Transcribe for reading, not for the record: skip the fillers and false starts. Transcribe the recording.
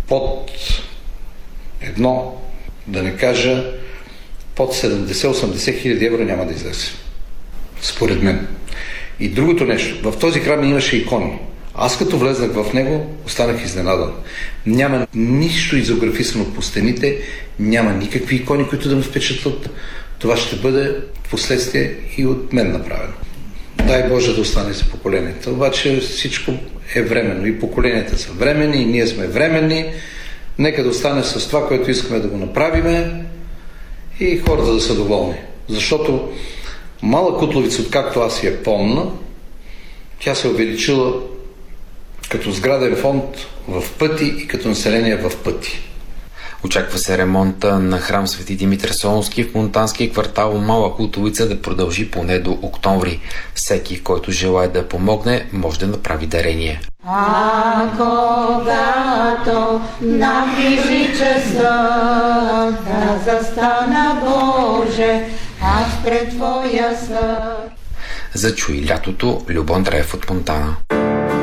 под едно, да не кажа, под 70-80 хиляди евро няма да излезе. Според мен. И другото нещо, в този храм имаше икони. Аз като влезнах в него, останах изненадан. Няма нищо изографисано по стените, няма никакви икони, които да ме впечатлят. Това ще бъде впоследствие и от мен направено. Дай Боже да остане за поколенията. Обаче всичко е временно. И поколенията са временни, и ние сме временни. Нека да остане с това, което искаме да го направиме и хората да са доволни. Защото Мала Кутловица, откакто аз я помня, тя се увеличила като сграден фонд в пъти и като население в пъти. Очаква се ремонта на храм Свети Димитър Солунски в монтанския квартал Мала Кутловица да продължи поне до октомври. Всеки, който желае да помогне, може да направи дарение. А когато наближи часът да застана, Боже, аз пред Твоя съд. За Чуй лятото, Любо Андреев от Монтана.